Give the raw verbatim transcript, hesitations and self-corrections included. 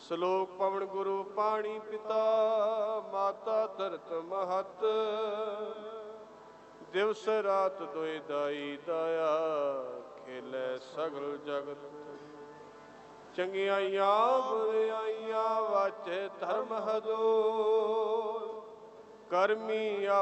ਸ਼ਲੋਕ ਪਵਨ ਗੁਰੂ ਪਾਣੀ ਪਿਤਾ, ਮਾਤਾ ਧਰਤ ਮਹਤ। ਦਿਵਸ ਰਾਤ ਦੋਇ ਦਾਈ ਦਾਇਆ, ਖੇਲੇ ਸਗਲ ਜਗਤ। ਚੰਗਿਆਈਆਂ ਬੁਰਿਆਈਆਂ ਵਾਚੇ ਧਰਮ ਹਦੂਰ, ਕਰਮੀ